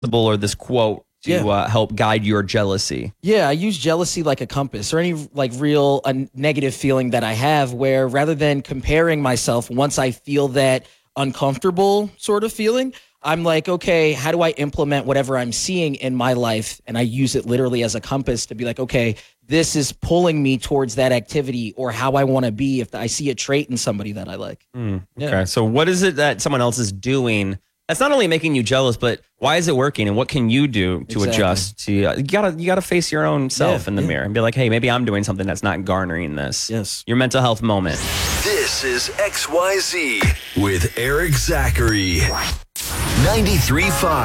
or this quote to help guide your jealousy. Yeah, I use jealousy like a compass or any like real negative feeling that I have where rather than comparing myself, once I feel that uncomfortable sort of feeling, I'm like, okay, how do I implement whatever I'm seeing in my life? And I use it literally as a compass to be like, okay, this is pulling me towards that activity or how I want to be if I see a trait in somebody that I like. Okay. So what is it that someone else is doing that's not only making you jealous, but why is it working? And what can you do to adjust to, you gotta face your own self in the mirror and be like, hey, maybe I'm doing something that's not garnering this. Yes. Your mental health moment. This is XYZ with Eric Zachary. 93.5